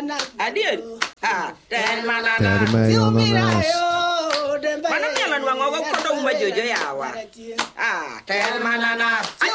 Adieu. Ten manana. Terme ononas. Mana mi alan wango ko do ma jojo yawa. Ten manana.